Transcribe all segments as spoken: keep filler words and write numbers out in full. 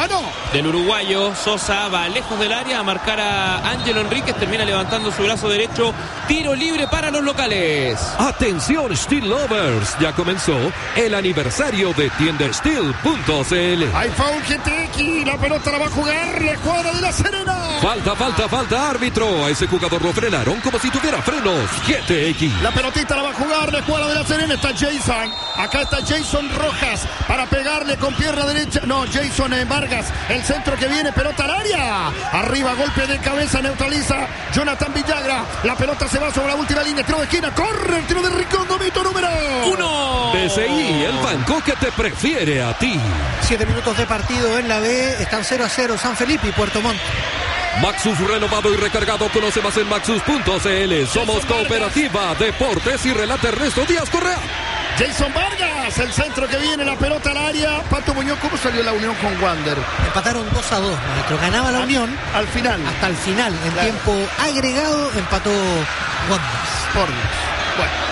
mano del uruguayo. Sosa va lejos del área a marcar a Ángelo Enríquez, termina levantando su brazo derecho. Tiro libre para los locales. Atención Steel Lovers, ya comenzó el aniversario de tienda steel punto c l. Hay foul G T X, la pelota la va a jugar la escuadra de La Serena. Falta, falta, falta, árbitro. A ese jugador lo frenaron como si tuviera frenos. G T X. La pelotita la va a jugar la escuadra de La Serena. Está Jason, acá está Jason Rojas para pegarle con pierna derecha. No, Jason Vargas, el centro que viene, pelota al área. Arriba, golpe de cabeza, neutraliza Jonathan Villagra. La pelota se va sobre la última línea, tiro de esquina, corre el tiro de Rincón, mito número uno. B C I, el banco que te prefiere a ti. Siete minutos de partido en la B, están cero a cero San Felipe y Puerto Montt. Maxus renovado y recargado, conoce más en maxus punto c l. Somos Cooperativa Deportes y relata Ernesto Díaz Correa. Jason Vargas, el centro que viene, la pelota al área. Pato Muñoz, ¿cómo salió la Unión con Wander? Empataron dos a dos, maestro. Ganaba la al, Unión. Al final. Hasta el final, en claro. tiempo agregado, empató Wander. Por Dios. Bueno.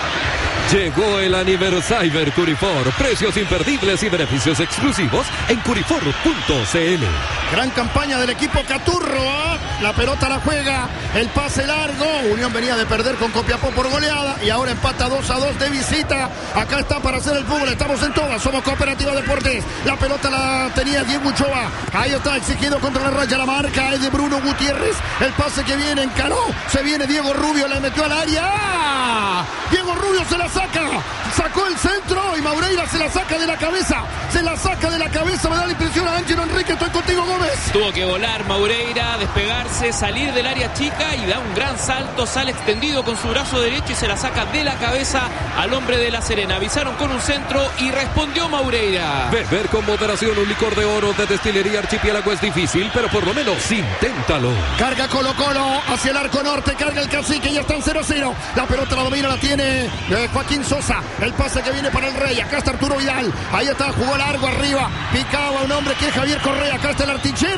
Llegó el aniversario Curifor. Precios imperdibles y beneficios exclusivos en curifor punto c l. Gran campaña del equipo Caturro. ¿eh? La pelota la juega. El pase largo. Unión venía de perder con Copiapó por goleada. Y ahora empata dos a dos de visita. Acá está para hacer el fútbol. Estamos en todas. Somos Cooperativa Deportes. La pelota la tenía Diego Uchoa. Ahí está exigido contra la raya. La marca es de Bruno Gutiérrez. El pase que viene encaró. Se viene Diego Rubio. Le metió al área. Diego Rubio se la saca, sacó el centro y Maureira se la saca de la cabeza, se la saca de la cabeza, me da la impresión a Ángelo Enrique. Estoy contigo, Gómez. Tuvo que volar Maureira, despegarse, salir del área chica y da un gran salto, sale extendido con su brazo derecho y se la saca de la cabeza al hombre de La Serena. Avisaron con un centro y respondió Maureira. Beber con moderación un licor de oro de Destilería Archipiélago es difícil, pero por lo menos inténtalo. Carga Colo Colo hacia el arco norte, carga el Cacique y están cero a cero. La pelota la domina, la tiene eh, Joaquín Sosa. El pase que viene para el Rey. Acá está Arturo Vidal. Ahí está, jugó largo arriba. Picaba un hombre que es Javier Correa. Acá está el artillero.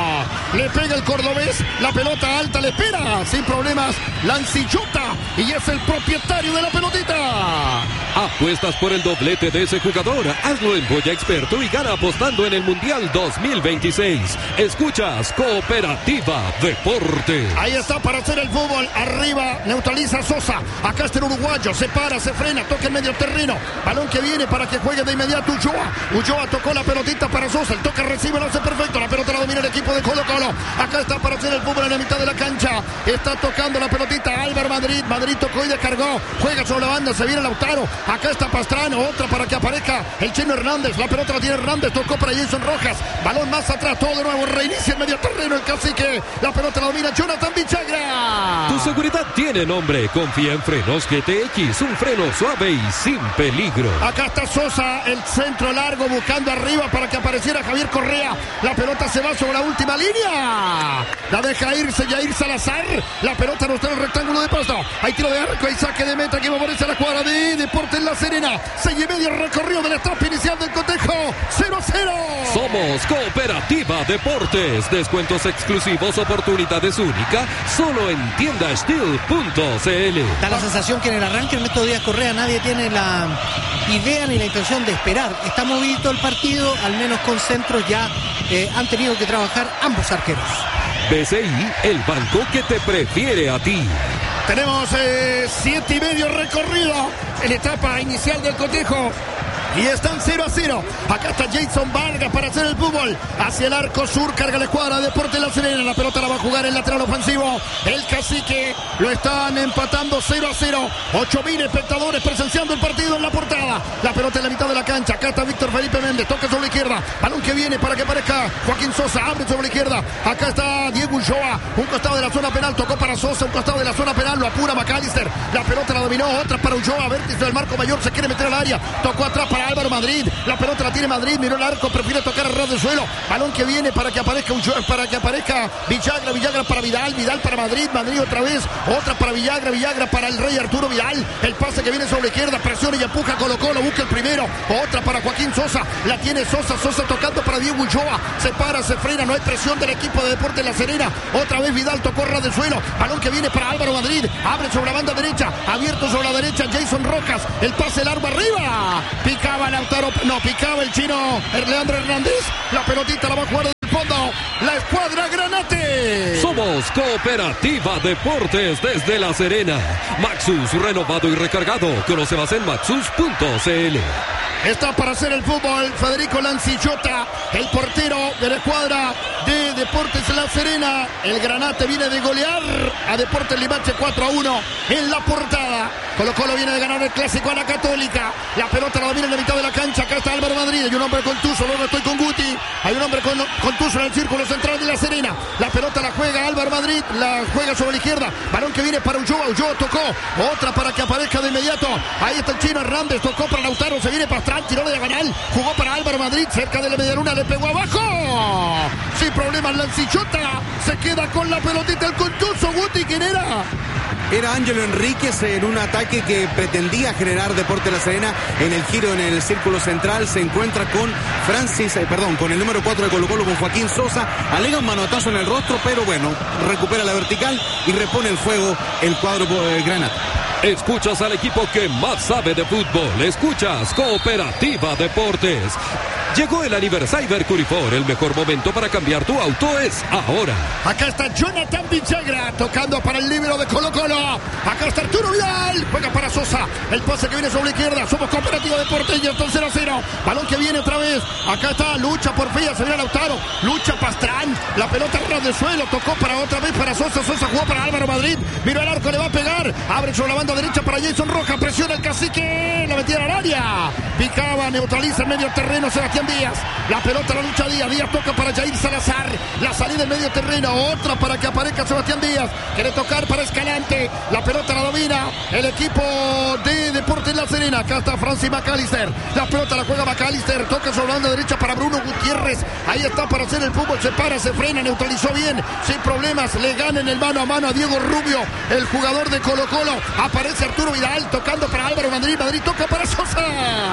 Le pega el cordobés. La pelota alta le espera. Sin problemas. Lancillota. Y es el propietario de la pelotita. Apuestas por el doblete de ese jugador. Hazlo en Boya Experto y gana apostando en el Mundial dos mil veintiséis. Escuchas Cooperativa Deporte. Ahí está para hacer el fútbol. Arriba neutraliza Sosa. Acá está el uruguayo. Se para, se frena. Toca el medio terreno. Balón que viene para que juegue de inmediato Ulloa. Ulloa tocó la pelotita para Sosa. El toque recibe, lo hace perfecto. La pelota la domina el equipo de Colo Colo. Acá está para hacer el fútbol en la mitad de la cancha. Está tocando la pelotita Álvaro Madrid. Madrid tocó y descargó. Juega sobre la banda. Se viene Lautaro. Acá está Pastrano. Otra para que aparezca el Chino Hernández. La pelota la tiene Hernández. Tocó para Jason Rojas. Balón más atrás. Todo de nuevo. Reinicia el medio terreno. El Cacique. La pelota la domina Jonathan Villagra. Tu seguridad tiene nombre. Confía en Frenos G T X. Un freno suave y sin peligro. Acá está Sosa. El centro largo buscando arriba para que apareciera Javier Correa. La pelota se va sobre la última línea. La deja irse Yair Salazar. La pelota no está en el rectángulo de pasto. Hay tiro de arco. Hay saque de meta que favorece a la cuadra de Deportes La Serena. Seis y medio recorrido del etapa inicial del cotejo. cero a cero. Somos Cooperativa Deportes. Descuentos exclusivos, oportunidades únicas. Solo en tienda steel punto c l. Da la sensación que en el arranque Ernesto Díaz Correa nadie tiene la idea ni la intención de esperar. Está movido el partido, al menos con centros ya eh, han tenido que trabajar ambos arqueros. B C I, el banco que te prefiere a ti. Tenemos eh, siete y medio recorrido en la etapa inicial del cotejo. Y están cero a cero. Acá está Jason Vargas para hacer el fútbol. Hacia el arco sur, carga la escuadra Deportes La Serena. La pelota la va a jugar el lateral ofensivo. El Cacique lo están empatando cero a cero. ocho mil espectadores presenciando el partido en la portada. La pelota en la mitad de la cancha. Acá está Víctor Felipe Méndez. Toca sobre la izquierda. Balón que viene para que aparezca Joaquín Sosa. Abre sobre la izquierda. Acá está Diego Ulloa. Un costado de la zona penal. Tocó para Sosa. Un costado de la zona penal. Lo apura McAllister. La pelota la dominó. Otra para Ulloa. Vértice del marco mayor. Se quiere meter al área. Tocó atrás para Álvaro Madrid. La pelota la tiene Madrid. Miró el arco. Prefiere tocar a ras del suelo. Balón que viene para que aparezca Ulloa, para que aparezca Villagra. Villagra para Vidal. Vidal para Madrid. Madrid otra vez. Otra para Villagra. Villagra para el Rey Arturo Vidal. El pase que viene sobre la izquierda. Presiona y empuja Colo Colo. Busca el primero. Otra para Joaquín Sosa. La tiene Sosa. Sosa tocando para Diego Ulloa. Se para, se frena. No hay presión del equipo de Deportes La Serena. Otra vez Vidal tocó a ras del suelo. Balón que viene para Álvaro Madrid. Abre sobre la banda derecha. Abierto sobre la derecha Jason Rojas. El pase largo arriba. Picaba Lautaro. No, picaba el chino Leandro Hernández. La pelotita la va a jugar Cooperativa Deportes desde La Serena. Maxus renovado y recargado. Conoce más en maxus punto c l. Está para hacer el fútbol Federico Lancillota, el portero de la escuadra de Deportes La Serena. El Granate viene de golear a Deportes Limache cuatro a uno en la portada. Colo Colo viene de ganar el clásico a la Católica. La pelota la domina en la mitad de la cancha. Acá está Álvaro Madrid. Hay un hombre con Tuzo, luego estoy con Guti. Hay un hombre con, con Tuzo en el círculo central de La Serena. La pelota la juega Álvaro Madrid. La juega sobre la izquierda. Balón que viene para Ulloa. Ulloa tocó. Otra para que aparezca de inmediato. Ahí está el chino Hernández. Tocó para Lautaro. Se viene para atrás. Tiró de diagonal. Jugó para Álvaro Madrid. Cerca de la medialuna. Le pegó abajo. Sin problemas Lancillota. Se queda con la pelotita el contuso. Guti, ¿quién era? Era Ángelo Enríquez en un ataque que pretendía generar Deportes La Serena. En el giro en el círculo central se encuentra con Francis, eh, perdón, con el número cuatro de Colo Colo, con Joaquín Sosa. Alega un manotazo en el rostro, pero bueno, recupera la vertical y repone el juego el cuadro eh, Granate. Escuchas al equipo que más sabe de fútbol. Escuchas Cooperativa Deportes. Llegó el aniversario Curifor. El mejor momento para cambiar tu auto es ahora. Acá está Jonathan Villagra tocando para el líbero de Colo Colo. Acá está Arturo Vidal. Juega para Sosa. El pase que viene sobre la izquierda. Somos Cooperativa Deportes y entonces cero a cero. Balón que viene otra vez. Acá está Lucha por Fía. Se viene Lautaro. Lucha Pastrán. La pelota ras de suelo. Tocó para otra vez para Sosa. Sosa jugó para Álvaro Madrid. Miró el arco. Le va a pegar. Abre sobre la banda derecha para Jason Rojas. Presiona el cacique. La metida al área. Picaba. Neutraliza el medio terreno. Sebastián Díaz. La pelota la lucha Díaz. Díaz toca para Jair Salazar. La salida en medio terreno. Otra para que aparezca Sebastián Díaz. Quiere tocar para Escalante. La pelota la domina el equipo de Deportes La Serena. Acá está Francis McAllister. La pelota la juega McAllister. Toca sobre la banda derecha para Bruno Gutiérrez. Ahí está para hacer el fútbol. Se para, se frena, neutralizó bien. Sin problemas. Le gana en el mano a mano a Diego Rubio, el jugador de Colo Colo. Aparece Arturo Vidal tocando para Álvaro Madrid. Madrid toca para Sosa.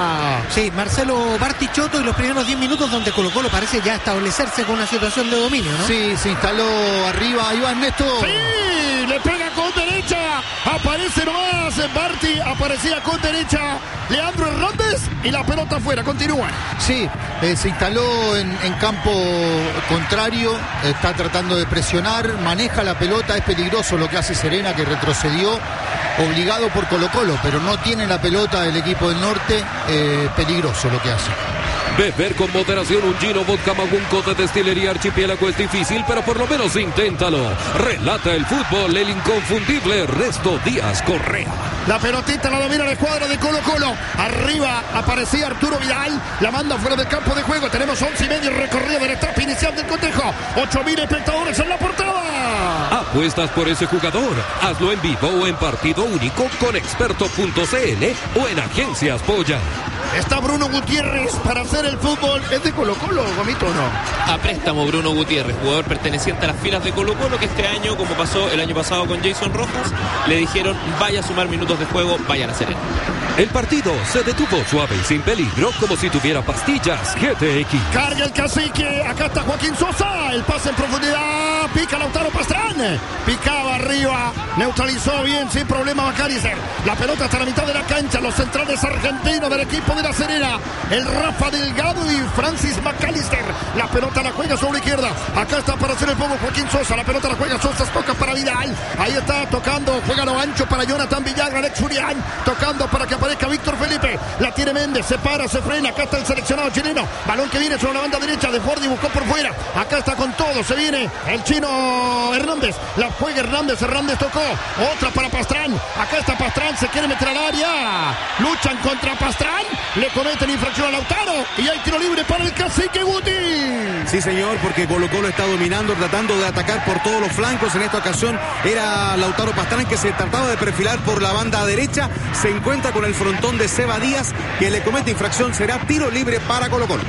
Sí, Marcelo Bartichotto y los primeros diez minutos donde Colo Colo parece ya establecerse con una situación de dominio, ¿no? Sí, se instaló arriba Iván Néstor. Sí, le pega con derecha. Aparece nomás Barti. Aparecía con derecha Leandro Hernández y la pelota afuera. Continúa. Sí, eh, se instaló en, en campo contrario. Está tratando de presionar. Maneja la pelota. Es peligroso lo que hace Serena, que retrocedió obligado por Colo Colo, pero no tiene la pelota el equipo del norte. Eh, peligroso lo que hace. Beber con moderación un gino vodka magunco de destilería Archipiélago es difícil, pero por lo menos inténtalo. Relata el fútbol el inconfundible Ernesto Díaz Correa. La pelotita la domina la escuadra de Colo Colo. Arriba aparecía Arturo Vidal. La manda fuera del campo de juego. Tenemos once y medio recorrido de la etapa inicial del cotejo. ocho mil espectadores en la portada. Apuestas por ese jugador. Hazlo en vivo o en partido único con experto punto c l o en Agencias Polla. Está Bruno Gutiérrez para hacer el fútbol. ¿Es de Colo Colo, Gomito, o no? A préstamo Bruno Gutiérrez, jugador perteneciente a las filas de Colo Colo, que este año, como pasó el año pasado con Jason Rojas, le dijeron vaya a sumar minutos de juego, vaya a la Serena. El partido se detuvo suave y sin peligro, como si tuviera pastillas G T X. Carga el cacique. Acá está Joaquín Sosa. El pase en profundidad. Pica Lautaro Pastrán. Picaba arriba. Neutralizó bien, sin problema McAllister. La pelota hasta la mitad de la cancha. Los centrales argentinos del equipo de La Serena. El Rafa Delgado y Francis McAllister. La pelota la juega sobre la izquierda. Acá está para hacer el juego Joaquín Sosa. La pelota la juega Sosa. Toca para Vidal. Ahí está tocando. Juega lo ancho para Jonathan Villagra. Alex Julián. Tocando para que aparezca Víctor Felipe. La tiene Méndez. Se para, se frena. Acá está el seleccionado chileno. Balón que viene sobre la banda derecha de Fordi. Buscó por fuera. Acá está con todo. Se viene el chino Hernández. La juega Hernández. Hernández tocó. Otra para Pastrán. Acá está Pastrán. Se quiere meter al área. Luchan contra Pastrán. Le cometen infracción a Lautaro. Y hay tiro libre para el cacique Guti. Sí, señor, porque Colo Colo está dominando, tratando de atacar por todos los flancos. En esta ocasión era Lautaro Pastrán, que se trataba de perfilar por la banda derecha. Se encuentra con el frontón de Seba Díaz, que le comete infracción. Será tiro libre para Colo Colo.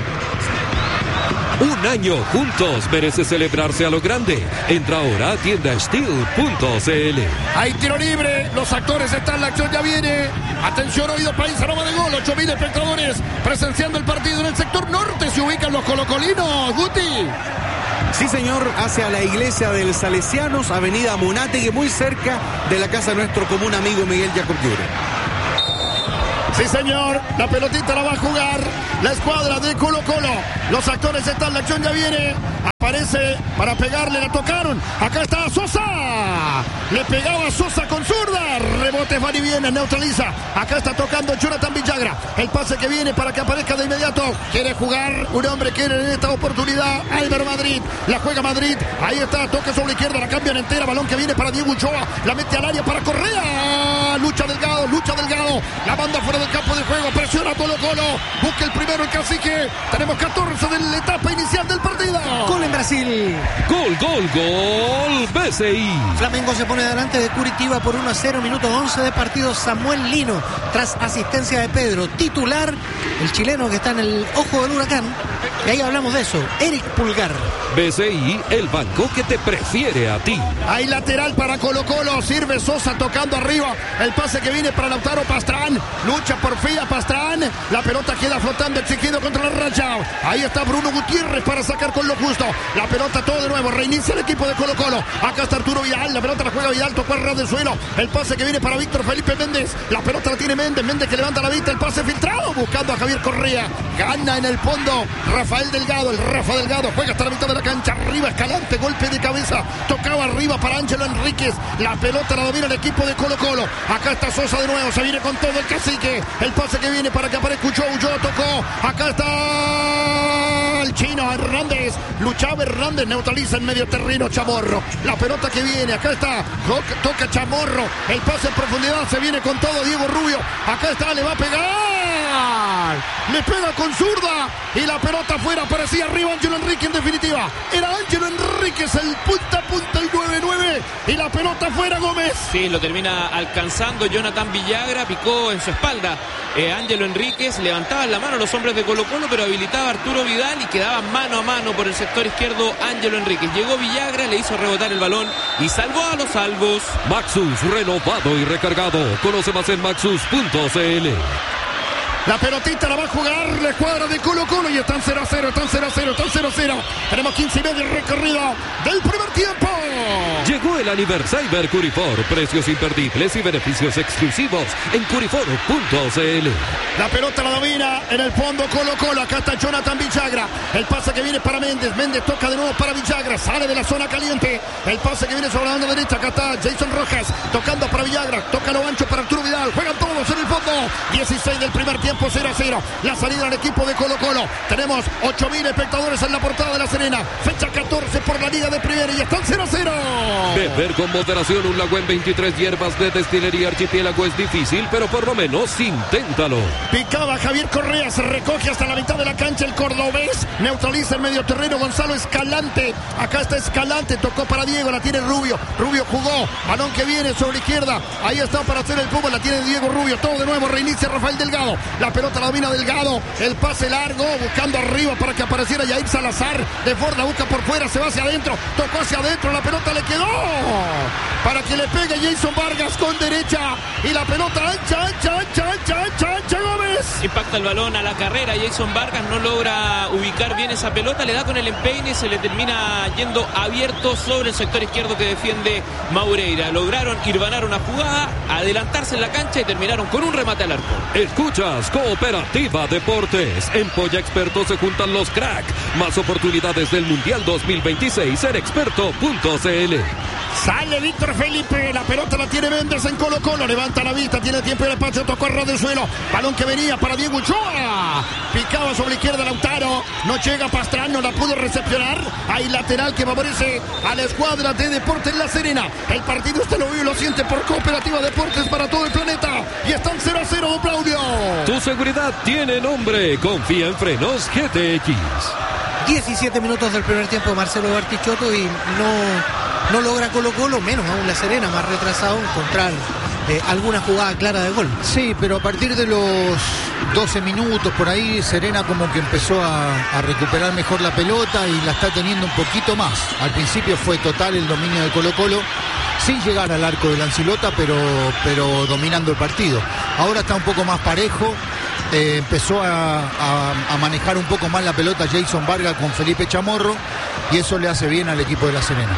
Un año juntos merece celebrarse a lo grande. Entra ahora a tienda steel punto c l. Hay tiro libre. Los actores están. La acción ya viene. Atención, oído país, aroma de gol. ocho mil espectadores presenciando el partido en el sector norte. Se ubican los colocolinos. Guti. Sí, señor, hacia la iglesia del Salesianos, avenida Munategui, muy cerca de la casa de nuestro común amigo Miguel Jacob Llure. Sí, señor, la pelotita la va a jugar la escuadra de Colo Colo. Los actores están, la acción ya viene. Aparece para pegarle, la tocaron. Acá está Sosa. Le pegaba a Sosa con zurda. Rebote, van y viene, neutraliza. Acá está tocando Jonathan Villagra. El pase que viene para que aparezca de inmediato. Quiere jugar un hombre, quiere en esta oportunidad. Álvaro Madrid. La juega Madrid. Ahí está, toca sobre la izquierda, la cambian entera. Balón que viene para Diego Ochoa. La mete al área para Correa. Lucha Delgado, lucha Delgado. La banda fuera del campo de juego. Presiona Colo Colo. Busca el primero el Cacique. Tenemos catorce de la etapa inicial del partido. Gol en Brasil. Gol, gol, gol. B C I. Flamengo se pone delante de Curitiba por uno a cero. Minuto once de partido. Samuel Lino, tras asistencia de Pedro. Titular, el chileno que está en el ojo del huracán. Y ahí hablamos de eso. Eric Pulgar. B C I, el banco que te prefiere a ti. Hay lateral para Colo Colo. Sirve Sosa tocando arriba. El pase que viene para Lautaro Pastrán. Lucha por Fía Pastrán. La pelota queda flotando, exigido contra la racha. Ahí está Bruno Gutiérrez para sacar con lo justo. La pelota todo de nuevo. Reinicia el equipo de Colo Colo. Acá está Arturo Vidal. La pelota la juega Vidal. Tocó al ras del suelo. El pase que viene para Víctor Felipe Méndez. La pelota la tiene Méndez. Méndez que levanta la vista. El pase filtrado. Buscando a Javier Correa. Gana en el fondo Rafael Delgado. El Rafa Delgado juega hasta la mitad de la cancha. Arriba Escalante. Golpe de cabeza. Tocaba arriba para Ángelo Enríquez. La pelota la domina el equipo de Colo Colo. Acá está Sosa de nuevo. Se viene con todo el Cacique. El pase que viene para que aparezca Ucho. Ucho tocó. Acá está el chino Hernández. Luchaba Hernández. Neutraliza en medio terreno Chamorro. La pelota que viene. Acá está. Toca Chamorro. El pase en profundidad. Se viene con todo Diego Rubio. Acá está. Le va a pegar. Le pega con zurda. Y la pelota afuera. Parecía arriba Ángelo Enríquez en definitiva. Era Ángelo Enríquez el punta a punta el nueve nueve. Y la pelota afuera Gómez. Sí, lo termina alcanzando Jonathan Villagra. Picó en su espalda eh, Ángelo Enríquez. Levantaban la mano los hombres de Colo Colo, pero habilitaba a Arturo Vidal y quedaba mano a mano por el sector izquierdo Ángelo Enríquez. Llegó Villagra, le hizo rebotar el balón y salvó a los salvos. Maxus, renovado y recargado. Conoce más en maxus punto c l. La pelotita la va a jugar la escuadra de Colo Colo y están cero a cero, están cero a cero, están cero a cero. Tenemos quince y medio recorrido del primer tiempo. Llegó el Aniversario Curifor. Precios imperdibles y beneficios exclusivos en curifor punto c l. La pelota la domina en el fondo Colo Colo. Acá está Jonathan Villagra. El pase que viene para Méndez. Méndez toca de nuevo para Villagra. Sale de la zona caliente. El pase que viene sobre la banda derecha. Acá está Jason Rojas. Tocando para Villagra. Toca lo ancho para Arturo Vidal. Juegan todos en el fondo. dieciséis del primer tiempo. cero a cero. La salida del equipo de Colo Colo. Tenemos ocho mil espectadores en la portada de La Serena. Fecha catorce por la Liga de Primera y están cero a cero. Beber con moderación un Lagüen veintitrés hierbas de destilería Archipiélago es difícil, pero por lo menos inténtalo. Picaba Javier Correa, se recoge hasta la mitad de la cancha el cordobés. Neutraliza el medio terreno Gonzalo Escalante. Acá está Escalante, tocó para Diego, la tiene Rubio. Rubio jugó, balón que viene sobre la izquierda. Ahí está para hacer el fútbol, la tiene Diego Rubio. Todo de nuevo, reinicia Rafael Delgado. La pelota la domina Delgado. El pase largo, buscando arriba para que apareciera Yair Salazar. De Forda busca por fuera, se va hacia adentro. Tocó hacia adentro, la pelota le quedó. Para que le pegue Jason Vargas con derecha. Y la pelota ancha, ancha, ancha, ancha, ancha, ancha, Gómez. Impacta el balón a la carrera. Jason Vargas no logra ubicar bien esa pelota. Le da con el empeine, se le termina yendo abierto sobre el sector izquierdo que defiende Maureira. Lograron irvanar una jugada, adelantarse en la cancha y terminaron con un remate al arco. Escuchas Cooperativa Deportes. En Polla Experto se juntan los crack. Más oportunidades del Mundial dos mil veintiséis en experto punto c l. Sale Víctor Felipe, la pelota la tiene Méndez en Colo Colo, levanta la vista, tiene tiempo de despacho, tocó a ras del suelo, balón que venía para Diego Ochoa, picaba sobre la izquierda Lautaro, no llega Pastrán, no la pudo recepcionar, hay lateral que favorece a la escuadra de Deportes La Serena. El partido usted lo vive y lo siente por Cooperativa Deportes para todo el planeta y están cero a cero, don Claudio. Tu seguridad tiene nombre, confía en Frenos G T X. diecisiete minutos del primer tiempo, Marcelo Bartichotto, y no... No logra Colo Colo, menos aún La Serena, más retrasado, encontrar eh, alguna jugada clara de gol. Sí, pero a partir de los doce minutos por ahí, Serena como que empezó a, a recuperar mejor la pelota y la está teniendo un poquito más. Al principio fue total el dominio de Colo Colo, sin llegar al arco de Lancilota, pero, pero dominando el partido. Ahora está un poco más parejo. Eh, empezó a, a, a manejar un poco más la pelota Jason Vargas con Felipe Chamorro y eso le hace bien al equipo de La Serena.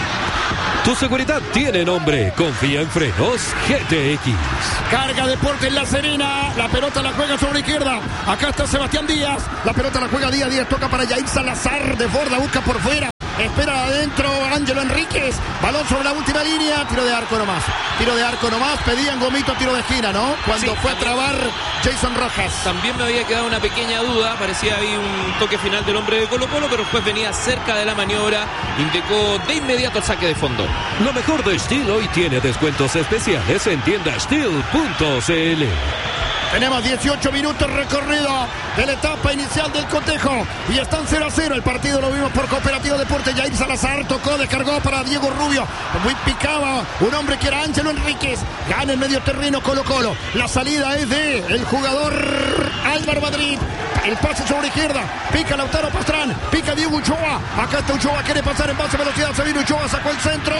Tu seguridad tiene nombre, confía en Frenos G T X. Carga Deportes La Serena, la pelota la juega sobre la izquierda, acá está Sebastián Díaz, la pelota la juega Díaz, Díaz toca para Yair Salazar, de Forda busca por fuera. espera adentro Ángelo Enríquez, balón sobre la última línea, tiro de arco nomás, tiro de arco nomás, pedían Gomito tiro de esquina, ¿no? Cuando sí, fue también, a trabar Jason Rojas. También me había quedado una pequeña duda, parecía ahí un toque final del hombre de Colo Colo, pero el juez venía cerca de la maniobra, indicó de inmediato el saque de fondo. Lo mejor de Steel hoy tiene descuentos especiales en tienda steel punto c l. Tenemos dieciocho minutos recorrido de la etapa inicial del cotejo y están cero a cero. El partido lo vimos por Cooperativa Deporte. Jair Salazar tocó, descargó para Diego Rubio. Muy picaba un hombre que era Ángelo Enríquez. Gana el medio terreno Colo Colo. La salida es de el jugador Álvaro Madrid. El pase sobre la izquierda. Pica Lautaro Pastrán. Pica Diego Ochoa. Acá está Ochoa. Quiere pasar en base a velocidad. Se viene Ochoa. Sacó el centro.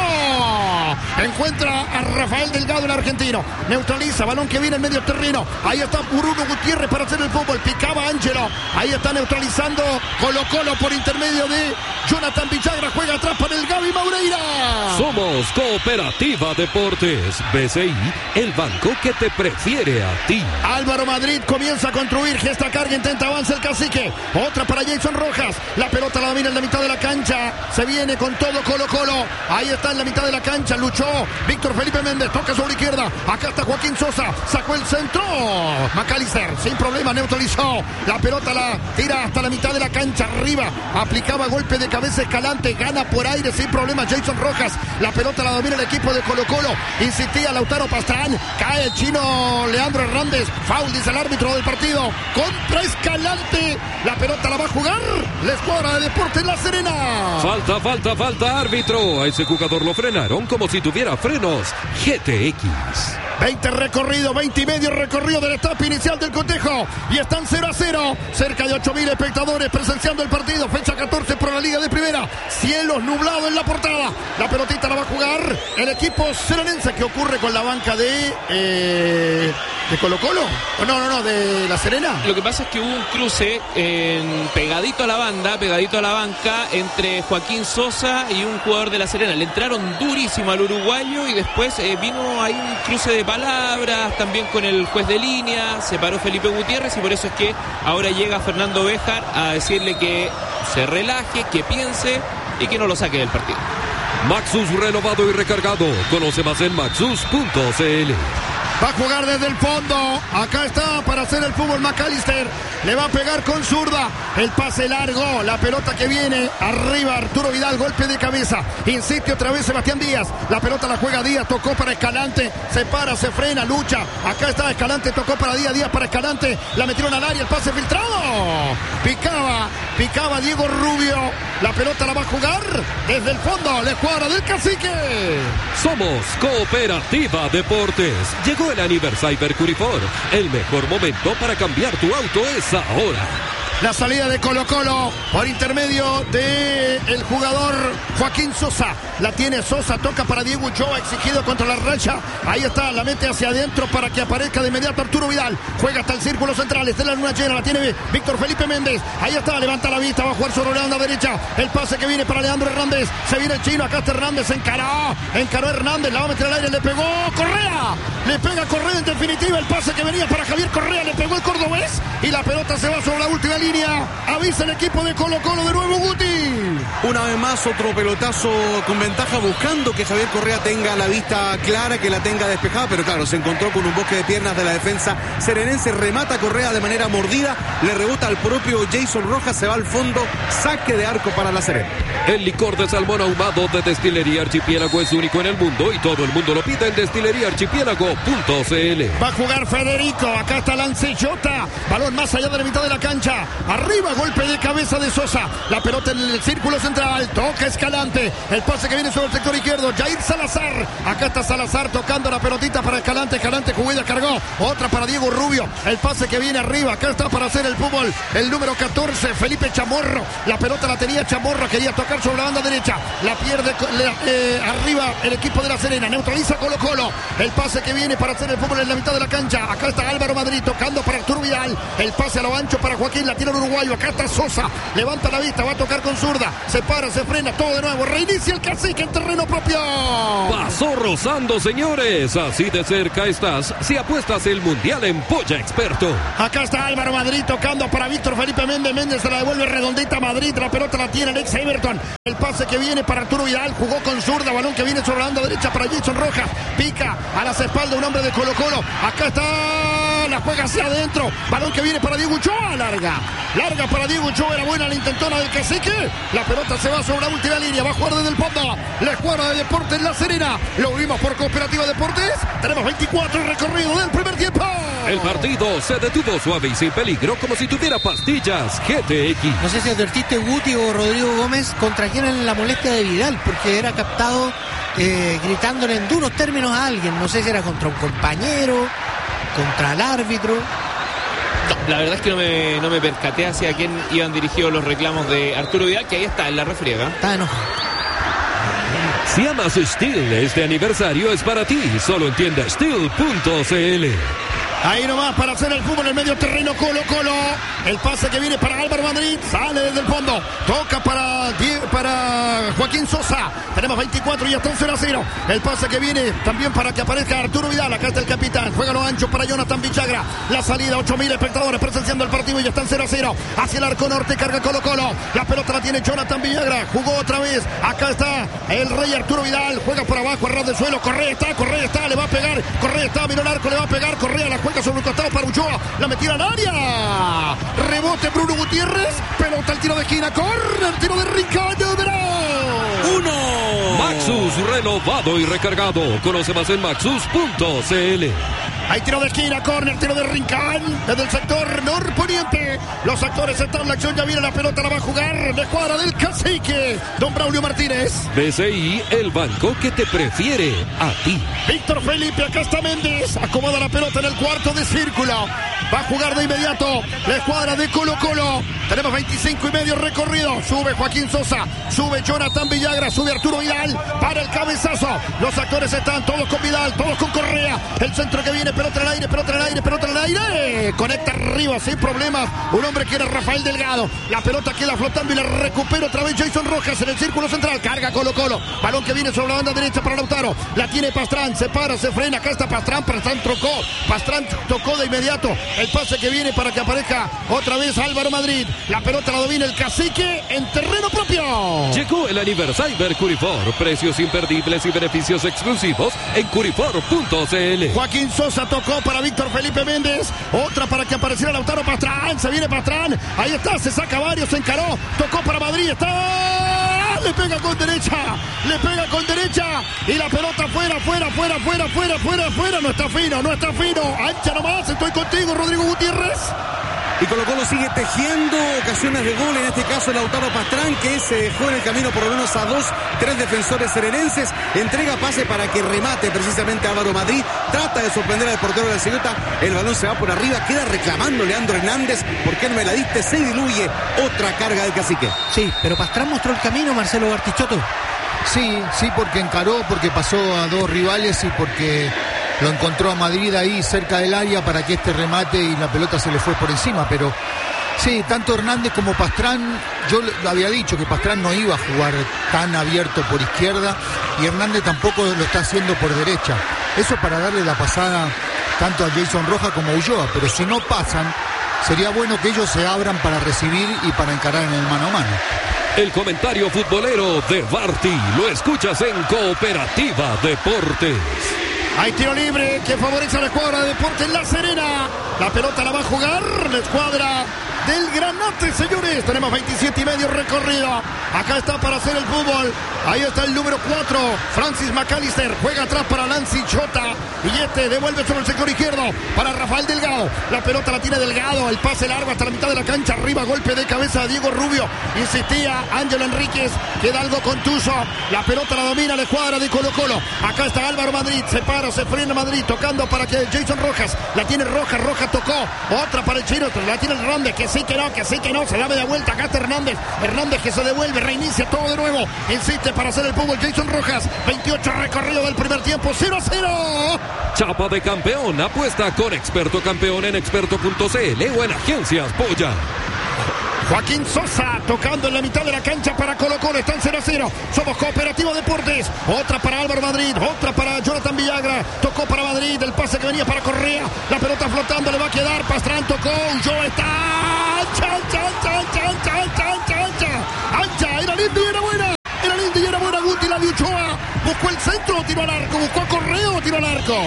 ¡Oh! Encuentra a Rafael Delgado, el argentino. Neutraliza. Balón que viene en medio terreno. Ahí está Bruno Gutiérrez para hacer el fútbol. Picaba Ángelo. Ahí está neutralizando Colo Colo por intermedio de Jonathan Villagra. Juega atrás para el Gaby Maureira. Somos Cooperativa Deportes. B C I, el banco que te prefiere a ti. Álvaro Madrid comienza a construir. Gesta carga, intenta avanza el cacique. Otra para Jason Rojas. La pelota la domina en la mitad de la cancha. Se viene con todo Colo Colo. Ahí está en la mitad de la cancha. Luchó Víctor Felipe Méndez. Toca sobre izquierda. Acá está Joaquín Sosa. Sacó el centro. McAllister sin problema neutralizó. La pelota la tira hasta la mitad de la cancha. Arriba. Aplicaba golpe de cabeza Escalante. Gana por aire sin problema Jason Rojas. La pelota la domina el equipo de Colo Colo. Insistía Lautaro Pastrán. Cae el chino Leandro Hernández. Foul, dice el árbitro del partido. Contra Escalante. La pelota la va a jugar la escuadra de Deportes La Serena. Falta, falta, falta, árbitro. A ese jugador lo frenaron como si tuviera frenos G T X. veinte recorrido, veinte y medio recorrido de la etapa inicial del cotejo. Y están cero a cero. Cerca de ocho mil espectadores presenciando el partido. Fecha catorce por la Liga de Primera. Cielos nublados en la portada. La pelotita la va a jugar el equipo serenense. ¿Qué ocurre con la banca de... Eh, ¿De Colo Colo? No, no, no, de La Serena. Lo que pasa es que hubo un cruce en, pegadito a la banda, pegadito a la banca, entre Joaquín Sosa y un jugador de La Serena. Le entraron durísimo al uruguayo y después eh, vino ahí un cruce de palabras, también con el juez de línea, se paró Felipe Gutiérrez y por eso es que ahora llega Fernando Béjar a decirle que se relaje, que piense y que no lo saque del partido. Maxus renovado y recargado. Conoce más en maxus punto c l. Va a jugar desde el fondo. Acá está para hacer el fútbol McAllister. Le va a pegar con zurda. El pase largo. La pelota que viene. Arriba Arturo Vidal. Golpe de cabeza. Insiste otra vez Sebastián Díaz. La pelota la juega Díaz. Tocó para Escalante. Se para, se frena, lucha. Acá está Escalante. Tocó para Díaz. Díaz para Escalante. La metieron al área. El pase filtrado. Picaba. Picaba Diego Rubio. La pelota la va a jugar desde el fondo. La escuadra del cacique. Somos Cooperativa Deportes. Llegó el aniversario Curifor. El mejor momento para cambiar tu auto es ahora. La salida de Colo Colo por intermedio de el jugador Joaquín Sosa. La tiene Sosa, toca para Diego Ochoa, exigido contra la raya. Ahí está, la mete hacia adentro para que aparezca de inmediato Arturo Vidal. Juega hasta el círculo central, está en la luna llena, la tiene Víctor Felipe Méndez. Ahí está, levanta la vista, va a jugar sobre la banda derecha. El pase que viene para Leandro Hernández. Se viene el chino, acá está Hernández, encaró. Encaró Hernández, la va a meter al aire, le pegó Correa. Le pega Correa en definitiva, el pase que venía para Javier Correa, le pegó el cordobés. Y la pelota se va sobre la última línea. Avisa el equipo de Colo Colo de nuevo Guti. Una vez más otro pelotazo con ventaja, buscando que Javier Correa tenga la vista clara, que la tenga despejada, pero claro, se encontró con un bosque de piernas de la defensa serenense. Remata Correa de manera mordida, le rebota al propio Jason Rojas, se va al fondo, saque de arco para La Serena. El licor de salmón ahumado de Destilería Archipiélago es único en el mundo y todo el mundo lo pide en destilería archipiélago punto c l. Va a jugar Federico, acá está Lancellota, balón más allá de la mitad de la cancha. Arriba, golpe de cabeza de Sosa. La pelota en el círculo central. Toca Escalante. El pase que viene sobre el sector izquierdo. Jair Salazar. Acá está Salazar tocando la pelotita para Escalante. Escalante Cuida cargó. Otra para Diego Rubio. El pase que viene arriba. Acá está para hacer el fútbol. El número catorce, Felipe Chamorro. La pelota la tenía Chamorro. Quería tocar sobre la banda derecha. La pierde la, eh, arriba el equipo de La Serena. Neutraliza Colo Colo. El pase que viene para hacer el fútbol en la mitad de la cancha. Acá está Álvaro Madrid tocando para Arturo Vidal. El pase a lo ancho para Joaquín. La tira el uruguayo. Acá está Sosa. Levanta la vista. Va a tocar con zurda. Se para, se frena todo de nuevo. Reinicia el Cacique en terreno propio. Pasó rozando, señores. Así de cerca estás si apuestas el Mundial en Polla Experto. Acá está Álvaro Madrid tocando para Víctor Felipe Méndez. Méndez se la devuelve redondita a Madrid. La pelota la tiene el ex Everton. El pase que viene para Arturo Vidal. Jugó con zurda. Balón que viene sobre la banda derecha para Jason Rojas. Pica a las espaldas un hombre de Colo Colo. Acá está. La juega hacia adentro. Balón que viene para Diego Ochoa. Larga. Larga para Diego Ochoa. Era buena la intentona del Cacique. La pelota se va sobre la última línea. Va a jugar desde el fondo. La escuadra de Deportes La Serena. Lo vimos por Cooperativa Deportes. Tenemos veinticuatro recorridos del primer tiempo. El partido se detuvo suave y sin peligro, como si tuviera pastillas G T X. No sé si advertiste, Guti o Rodrigo Gómez, contra quién en la molestia de Vidal, porque era captado eh, gritándole en duros términos a alguien. No sé si era contra un compañero, contra el árbitro. No, la verdad es que no me, no me percaté hacia quién iban dirigidos los reclamos de Arturo Vidal, que ahí está, en la refriega. Está enojado. Si amas Steel, este aniversario es para ti. Solo entiende Steel punto C L. Ahí nomás para hacer el fútbol en el medio terreno. Colo Colo. El pase que viene para Álvaro Madrid. Sale desde el fondo. Toca para, para Joaquín Sosa. Tenemos veinticuatro y ya está cero a cero. El pase que viene también para que aparezca Arturo Vidal. Acá está el capitán. Juega lo ancho para Jonathan Villagra. La salida, ocho mil espectadores presenciando el partido y ya están cero a cero. Hacia el arco norte carga Colo Colo. La pelota la tiene Jonathan Villagra. Jugó otra vez. Acá está el rey Arturo Vidal. Juega por abajo, a ras del suelo. Correa está, Correa está. Le va a pegar. Correa está, miró el arco, le va a pegar. Correa la juega sobre un costado para Ochoa. La metida al área. Rebote Bruno Gutiérrez. Pelota al tiro de esquina. Corre el tiro de Ricardo Bravo. Uno. Maxus renovado y recargado. Conoce más en maxus punto C L. Hay tiro de esquina, córner, tiro de Rincón desde el sector norponiente. Los actores están en la acción, ya viene la pelota, la va a jugar la escuadra del Cacique, don Braulio Martínez. B C I, el banco que te prefiere a ti. Víctor Felipe, acá está Méndez, acomoda la pelota en el cuarto de círculo. Va a jugar de inmediato la escuadra de Colo Colo. Tenemos veinticinco y medio recorrido. Sube Joaquín Sosa, sube Jonathan Villagra, sube Arturo Vidal para el cabezazo. Los actores están todos con Vidal, todos con Correa. El centro que viene, pelota en el aire, pelota en el aire, pelota en el aire. Conecta arriba sin problemas. Un hombre que era Rafael Delgado. La pelota queda flotando y la recupera otra vez Jason Rojas en el círculo central. Carga Colo Colo. Balón que viene sobre la banda derecha para Lautaro. La tiene Pastrán, se para, se frena. Acá está Pastrán, Pastrán tocó. Pastrán tocó de inmediato. El pase que viene para que aparezca otra vez Álvaro Madrid. La pelota la domina el Cacique en terreno propio. Llegó el aniversario Curifor. Precios imperdibles y beneficios exclusivos en curifor punto C L. Joaquín Sosa tocó para Víctor Felipe Méndez. Otra para que apareciera Lautaro Pastrán. Se viene Pastrán. Ahí está, se saca varios, se encaró. Tocó para Madrid. Está. Le pega con derecha. Le pega con derecha. Y la pelota fuera, fuera, fuera, fuera, fuera, fuera, fuera. No está fino, no está fino. Ancha nomás. Estoy contigo, Rodrigo Gutiérrez. Y Colo Colo sigue tejiendo ocasiones de gol, en este caso Lautaro Pastrán, que se dejó en el camino por lo menos a dos, tres defensores serenenses. Entrega pase para que remate precisamente Álvaro Madrid. Trata de sorprender al portero de la Ceuta. El balón se va por arriba, queda reclamando Leandro Hernández. ¿Por qué no me la diste? Se diluye otra carga del Cacique. Sí, pero Pastrán mostró el camino, Marcelo Bartichotto. Sí, sí, porque encaró, porque pasó a dos rivales y porque lo encontró a Madrid ahí cerca del área para que este remate y la pelota se le fue por encima. Pero sí, tanto Hernández como Pastrán, yo le había dicho que Pastrán no iba a jugar tan abierto por izquierda y Hernández tampoco lo está haciendo por derecha. Eso para darle la pasada tanto a Jason Rojas como a Ulloa, pero si no pasan, sería bueno que ellos se abran para recibir y para encarar en el mano a mano. El comentario futbolero de Barty lo escuchas en Cooperativa Deportes. Hay tiro libre que favorece a la escuadra de Deportes La Serena. La pelota la va a jugar la escuadra del Granate, señores. Tenemos veintisiete y medio recorrido. Acá está para hacer el fútbol. Ahí está el número cuatro, Francis McAllister. Juega atrás para Lancy Chota. Y este devuelve sobre el sector izquierdo para Rafael Delgado. La pelota la tiene Delgado. El pase largo hasta la mitad de la cancha. Arriba, golpe de cabeza de Diego Rubio. Insistía Ángelo Enríquez. Queda algo contuso. La pelota la domina la escuadra de Colo Colo. Acá está Álvaro Madrid. Se para, se frena Madrid. Tocando para que Jason Rojas. La tiene Rojas. Rojas tocó. Otra para el Chino. La tiene Hernández. Que sí, que no, que sí, que no. Se da media vuelta. Acá está Hernández. Hernández que se devuelve. Reinicia todo de nuevo. Insiste para hacer el fútbol Jason Rojas. veintiocho recorrido del primer tiempo. cero a cero. Chapa de campeón. Apuesta con Experto Campeón en experto punto C L o en Agencias Polla. Joaquín Sosa tocando en la mitad de la cancha para Colo Colo. Están cero a cero. Somos Cooperativa Deportes. Otra para Álvaro Madrid. Otra para Jonathan Villagra. Tocó para Madrid. El pase que venía para Correa. La pelota flotando. Le va a quedar. Pastrán tocó. Ulloa está. Ancha, ancha, ancha, ancha, ancha, ancha, ancha, ancha. Ancha. Era lindo y era buena. Era lindo y era buena. Guti la de Ulloa. Buscó el centro. Tiró al arco. Buscó a Correa. Tiró al arco.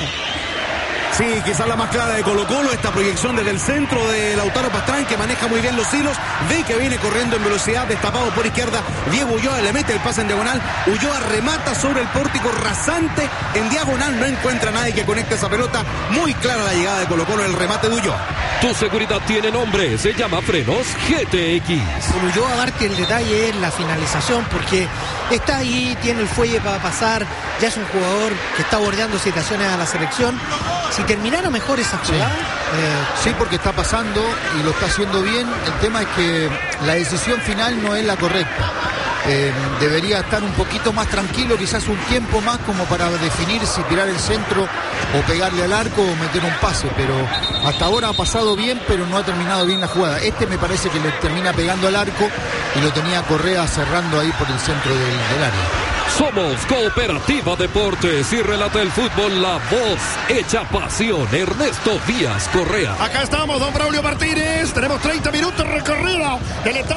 Sí, quizás la más clara de Colo Colo, esta proyección desde el centro de Lautaro Pastrán, que maneja muy bien los hilos, ve que viene corriendo en velocidad, destapado por izquierda, Diego Ulloa le mete el pase en diagonal, Ulloa remata sobre el pórtico rasante, en diagonal no encuentra a nadie que conecte esa pelota, muy clara la llegada de Colo Colo, el remate de Ulloa. Tu seguridad tiene nombre, se llama Frenos G T X. Con Ulloa, Barty, el detalle es la finalización, porque está ahí, tiene el fuelle para pasar, ya es un jugador que está bordeando situaciones a la selección. Si terminara mejor esa jugada. Sí. Eh, sí, porque está pasando y lo está haciendo bien. El tema es que la decisión final no es la correcta. Eh, debería estar un poquito más tranquilo, quizás un tiempo más como para definir si tirar el centro o pegarle al arco o meter un pase, pero hasta ahora ha pasado bien, pero no ha terminado bien la jugada. Este me parece que le termina pegando al arco y lo tenía Correa cerrando ahí por el centro del, del área. Somos Cooperativa Deportes y relata el fútbol la voz hecha pasión, Ernesto Díaz Correa. Acá estamos, don Braulio Martínez. Tenemos treinta minutos recorrido de la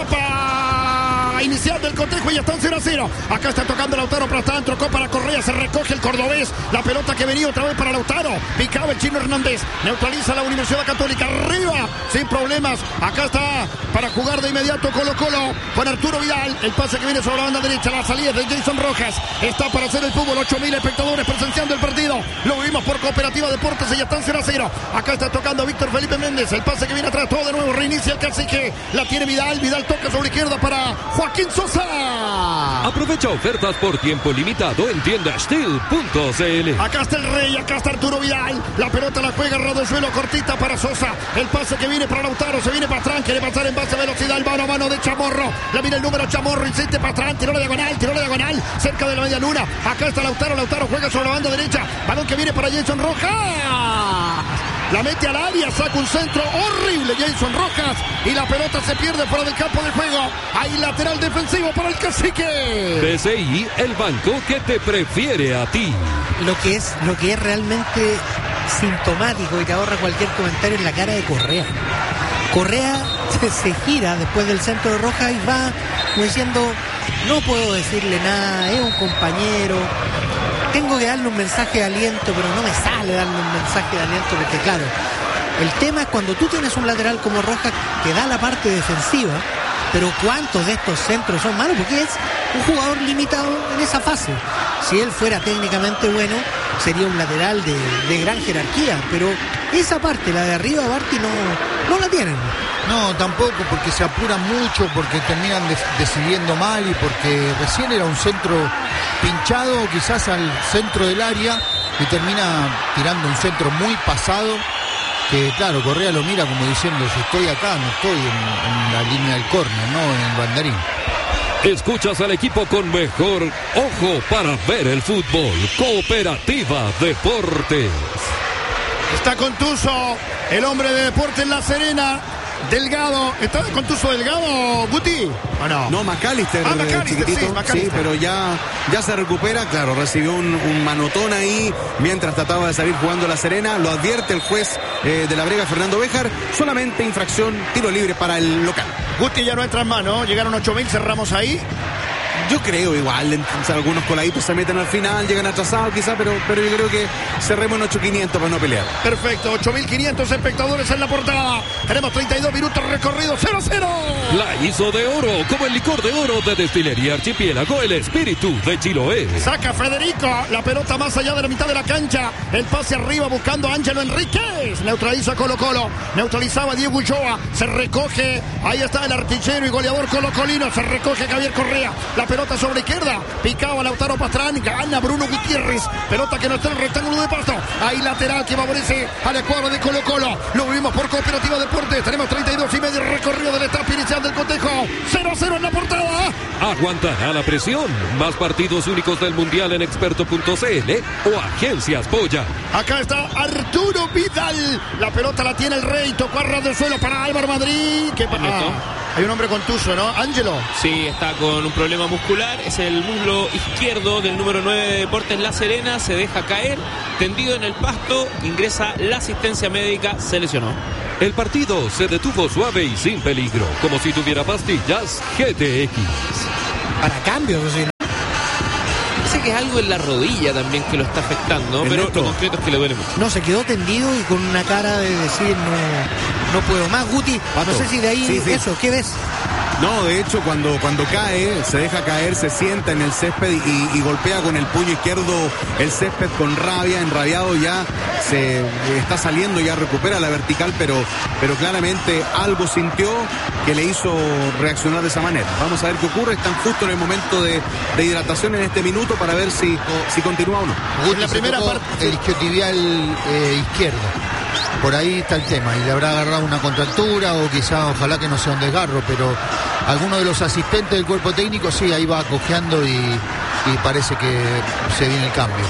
etapa inicial del cotejo y están cero a cero. Acá está tocando Lautaro Pastrán, trocó para Correa, se recoge el cordobés. La pelota que venía otra vez para Lautaro. Picaba el Chino Hernández. Neutraliza la Universidad Católica. Arriba, sin problemas. Acá está para jugar de inmediato Colo Colo con Arturo Vidal. El pase que viene sobre la banda derecha. La salida es de Jason Rojas. Está para hacer el fútbol. ocho mil espectadores presenciando el partido. Lo vimos por Cooperativa Deportes y ya están cero a cero. Acá está tocando Víctor Felipe Méndez. El pase que viene atrás. Todo de nuevo. Reinicia el cacique. La tiene Vidal. Vidal toca sobre izquierda para Joaquín Sosa. Aprovecha ofertas por tiempo limitado en tienda steel punto c l. Acá está el Rey. Acá está Arturo Vidal. La pelota la juega Radosuelo cortita para Sosa. El pase que viene para Lautaro. Se viene Pastrán. Quiere pasar en base a velocidad. El mano a mano de Chamorro. La mira el número Chamorro. Insiste Pastrán. Tiró la diagonal. Tiró la diagonal. Cerca de la media luna. Acá está Lautaro. Lautaro juega sobre la banda derecha. Balón que viene para Jason Rojas. La mete al área. Saca un centro horrible Jason Rojas. Y la pelota se pierde fuera del campo de juego. Hay lateral defensivo para el cacique. B C I, el banco que te prefiere a ti. Lo que es, lo que es realmente sintomático y te ahorra cualquier comentario en la cara de Correa. Correa se, se gira después del centro de Rojas y va como diciendo, no puedo decirle nada, es un compañero, tengo que darle un mensaje de aliento, pero no me sale darle un mensaje de aliento porque claro, el tema es cuando tú tienes un lateral como Rojas que da la parte defensiva, pero cuántos de estos centros son malos, porque es un jugador limitado en esa fase. Si él fuera técnicamente bueno, sería un lateral de, de gran jerarquía, pero esa parte, la de arriba, Barty, no, no la tienen. No, tampoco, porque se apuran mucho, porque terminan de, decidiendo mal y porque recién era un centro pinchado quizás al centro del área y termina tirando un centro muy pasado que claro, Correa lo mira como diciendo, si estoy acá, no estoy en, en la línea del córner, no en el banderín. Escuchas al equipo con mejor ojo para ver el fútbol. Cooperativa Deportes. Está contuso el hombre de Deportes La Serena. Delgado, ¿está contuso Delgado, Guti? ¿O no? No, McAllister, ah, McAllister chiquitito, sí, McAllister. sí, pero ya, ya se recupera, claro, recibió un, un manotón ahí mientras trataba de salir jugando La Serena, lo advierte el juez eh, de la Brega, Fernando Béjar, solamente infracción, tiro libre para el local. Guti ya no entra en mano, llegaron ocho mil, cerramos ahí. Yo creo igual, algunos coladitos se meten al final, llegan atrasados quizás, pero, pero yo creo que cerremos en ocho mil quinientos para no pelear. Perfecto, ocho mil quinientos espectadores en la portada. Tenemos treinta y dos minutos recorridos, cero a cero. La hizo de oro, como el licor de oro de Destilería Archipiélago, el espíritu de Chiloé. Saca Federico, la pelota más allá de la mitad de la cancha. El pase arriba buscando a Ángelo Enríquez. Neutraliza Colo Colo, neutralizaba a Diego Ulloa. Se recoge, ahí está el artillero y goleador colocolino. Se recoge Javier Correa. La pelota sobre izquierda, picaba Lautaro Pastrán, gana Bruno Gutiérrez, pelota que no está en el rectángulo de pasto, ahí lateral que favorece a la escuadra de Colo Colo, lo vimos por Cooperativa Deportes, tenemos treinta y dos y medio recorrido de la etapa inicial del cotejo, cero a cero en la portada. Aguantará la presión, más partidos únicos del Mundial en experto punto c l o Agencias Polla. Acá está Arturo Vidal, la pelota la tiene el Rey, tocó a ras del suelo para Álvaro Madrid, que ah, Hay un hombre contuso, ¿no? Ángelo. Sí, está con un problema muscular. Es el muslo izquierdo del número nueve de Deportes La Serena. Se deja caer, tendido en el pasto. Ingresa la asistencia médica. Se lesionó. El partido se detuvo suave y sin peligro, como si tuviera pastillas G T X. Para cambios, ¿sí? Parece que es algo en la rodilla también que lo está afectando, pero lo concreto es que le duele mucho. No, se quedó tendido y con una cara de decir no, no puedo más. Guti, Pato. No sé si de ahí Sí, sí. eso, ¿qué ves? No, de hecho, cuando, cuando cae, se deja caer, se sienta en el césped y, y golpea con el puño izquierdo el césped con rabia, enrabiado ya, se está saliendo, ya recupera la vertical, pero, pero claramente algo sintió que le hizo reaccionar de esa manera. Vamos a ver qué ocurre, están justo en el momento de, de hidratación en este minuto para ver si, si continúa o no. Guti, la se primera tocó parte- el isquiotibial eh, izquierdo. Por ahí está el tema, y le habrá agarrado una contractura o quizá, ojalá que no sea un desgarro, pero alguno de los asistentes del cuerpo técnico sí, ahí va cojeando y, y parece que se viene el cambio.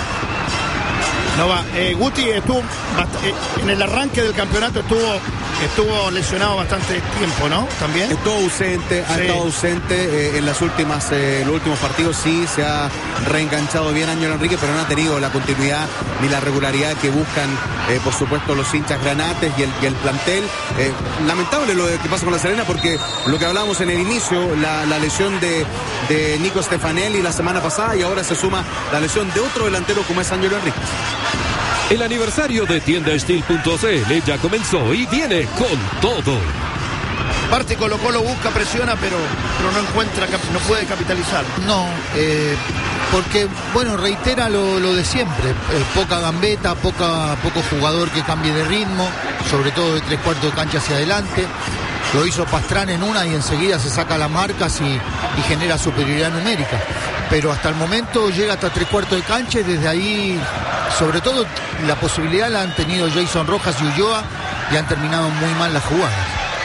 No va. Eh, Guti estuvo bast- eh, en el arranque del campeonato estuvo estuvo lesionado bastante tiempo, ¿no? También. Estuvo ausente, ha Sí. estado ausente eh, en las últimas, eh, los últimos partidos, sí, se ha reenganchado bien Ángel Enrique, pero no ha tenido la continuidad ni la regularidad que buscan, eh, por supuesto, los hinchas granates y el, y el plantel. Eh, lamentable lo que pasa con La Serena, porque lo que hablábamos en el inicio, la, la lesión de, de Nico Stefanelli la semana pasada, y ahora se suma la lesión de otro delantero como es Ángel Enrique. El aniversario de tienda steel punto c l ya comenzó y viene con todo. Parte Colo Colo busca, presiona, pero, pero no encuentra, cap- no puede capitalizar. No, eh, porque, bueno, reitera lo, lo de siempre. Eh, poca gambeta, poca, poco jugador que cambie de ritmo, sobre todo de tres cuartos de cancha hacia adelante. Lo hizo Pastrán en una y enseguida se saca las marcas y, y genera superioridad numérica. Pero hasta el momento llega hasta tres cuartos de cancha y desde ahí, sobre todo, la posibilidad la han tenido Jason Rojas y Ulloa y han terminado muy mal las jugadas.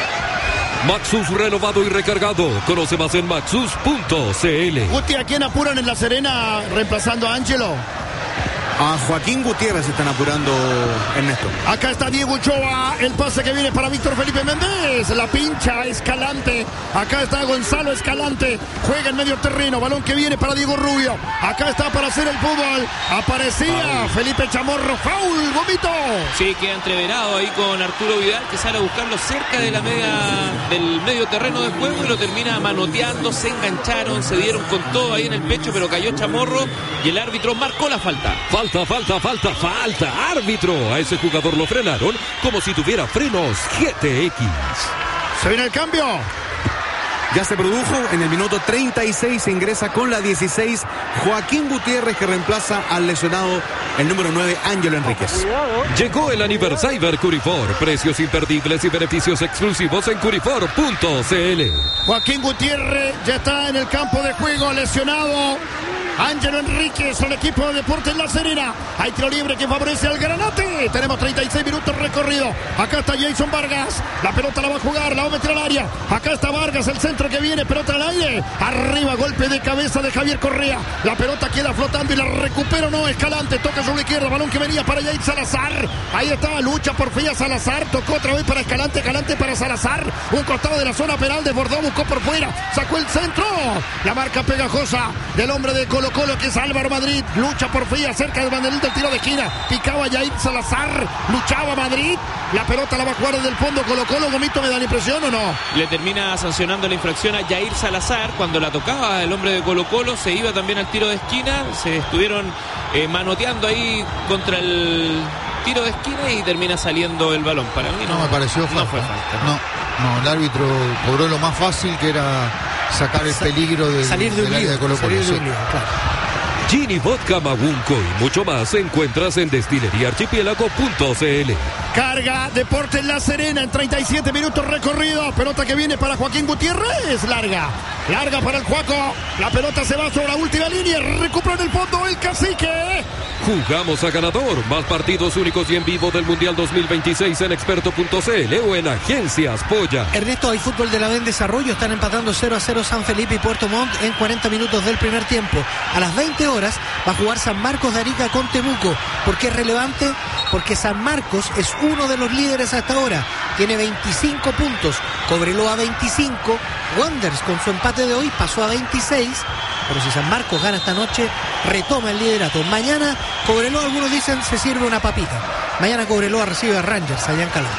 Maxus renovado y recargado. Conoce más en maxus punto c l. Guti, ¿a quién apuran en La Serena reemplazando a Ángelo? A Joaquín Gutiérrez están apurando, Ernesto. Acá está Diego Ochoa, el pase que viene para Víctor Felipe Méndez, la pincha Escalante, acá está Gonzalo Escalante, juega en medio terreno, balón que viene para Diego Rubio, acá está para hacer el fútbol, aparecía foul. Felipe Chamorro, foul, Gomito. Sí, queda entreverado ahí con Arturo Vidal, que sale a buscarlo cerca de la media, del medio terreno de juego y lo termina manoteando, se engancharon, se dieron con todo ahí en el pecho, pero cayó Chamorro y el árbitro marcó la falta. Falta, falta, falta, falta. Árbitro. A ese jugador lo frenaron como si tuviera frenos G T X. Se viene el cambio. Ya se produjo en el minuto treinta y seis, ingresa con la dieciséis Joaquín Gutiérrez, que reemplaza al lesionado el número nueve Ángelo Enríquez. Llegó el aniversario Curifor. Precios imperdibles y beneficios exclusivos en curifor punto c l. Joaquín Gutiérrez ya está en el campo de juego, lesionado. Ángelo Enríquez, el equipo de Deportes La Serena. Hay tiro libre que favorece al Granate. Tenemos treinta y seis minutos recorrido. Acá está Jason Vargas. La pelota la va a jugar, la va a meter al área. Acá está Vargas, el centro que viene, pelota al aire. Arriba, golpe de cabeza de Javier Correa. La pelota queda flotando y la recupera o no. Escalante, toca sobre la izquierda. Balón que venía para Jair Salazar. Ahí está, lucha por Fía Salazar. Tocó otra vez para Escalante. Escalante para Salazar. Un costado de la zona penal, desbordó, buscó por fuera. Sacó el centro. La marca pegajosa del hombre de Colo Colo, que es Álvaro Madrid, lucha por Fía cerca del banderín del tiro de esquina, picaba Jair Salazar, luchaba Madrid, la pelota la va a jugar desde el fondo Colo Colo. Gomito, ¿me da la impresión o no? Le termina sancionando la infracción a Jair Salazar. Cuando la tocaba el hombre de Colo Colo se iba también al tiro de esquina, se estuvieron eh, manoteando ahí contra el tiro de esquina y termina saliendo el balón. Para mí no, No me pareció falta. No fue falta. No, no, el árbitro cobró lo más fácil, que era sacar el peligro de, Salir de del un área lío, de Colo Colo. salir de Sí. un lío, claro. Gini Vodka Magunco y mucho más encuentras en destilería archipiélago punto c l. Carga Deportes La Serena en treinta y siete minutos recorrido. Pelota que viene para Joaquín Gutiérrez. Larga. Larga para el Juaco. La pelota se va sobre la última línea. Recupera en el fondo el Cacique. Jugamos a ganador. Más partidos únicos y en vivo del Mundial dos mil veintiséis en experto punto c l o en Agencias Polla. Ernesto, hay fútbol de la B en desarrollo. Están empatando cero a cero San Felipe y Puerto Montt en cuarenta minutos del primer tiempo. A las veinte horas va a jugar San Marcos de Arica con Temuco. ¿Por qué es relevante? porque San Marcos es uno de los líderes hasta ahora. Tiene veinticinco puntos, Cobreloa veinticinco, Wanderers con su empate de hoy pasó a veintiséis, pero si San Marcos gana esta noche, retoma el liderato. Mañana Cobreloa, algunos dicen, se sirve una papita. Mañana Cobreloa recibe a Rangers allá en Calor.